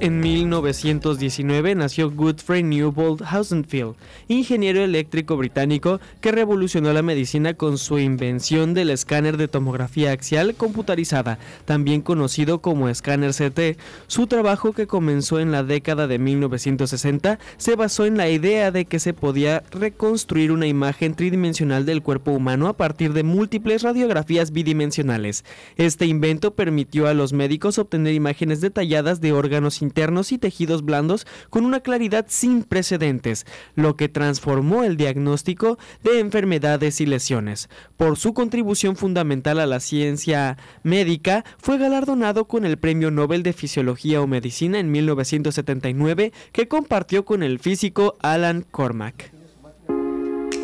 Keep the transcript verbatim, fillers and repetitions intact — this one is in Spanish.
En mil novecientos diecinueve nació Godfrey Newbold Housenfield, ingeniero eléctrico británico que revolucionó la medicina con su invención del escáner de tomografía axial computarizada, también conocido como escáner C T. Su trabajo, que comenzó en la década de mil novecientos sesenta, se basó en la idea de que se podía reconstruir una imagen tridimensional del cuerpo humano a partir de múltiples radiografías bidimensionales. Este invento permitió a los médicos obtener imágenes detalladas de órganos internos y tejidos blandos con una claridad sin precedentes, lo que transformó el diagnóstico de enfermedades y lesiones. Por su contribución fundamental a la ciencia médica, fue galardonado con el Premio Nobel de Fisiología o Medicina en mil novecientos setenta y nueve, que compartió con el físico Alan Cormack.